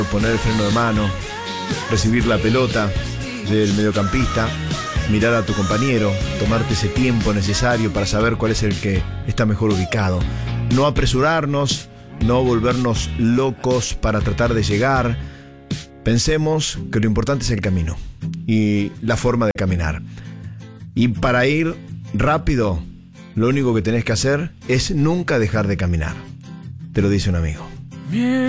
poner el freno de mano, recibir la pelota del mediocampista, mirar a tu compañero, tomarte ese tiempo necesario para saber cuál es el que está mejor ubicado. No apresurarnos, no volvernos locos para tratar de llegar. Pensemos que lo importante es el camino y la forma de caminar. Y para ir rápido, lo único que tenés que hacer es nunca dejar de caminar. Te lo dice un amigo.